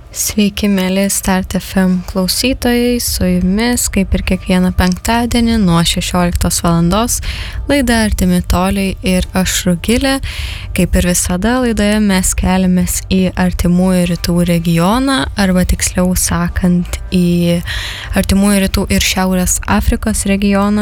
Sveiki, mėly Start FM klausytojai, su jumis, kaip ir kiekvieną penktadienį nuo 16 valandos, laida Artimi toliai ir aš Rugilė. Kaip ir visada laidoje mes keliamės į Artimųjų rytų regioną, arba tiksliau sakant į Artimųjų rytų ir Šiaurės Afrikos regioną.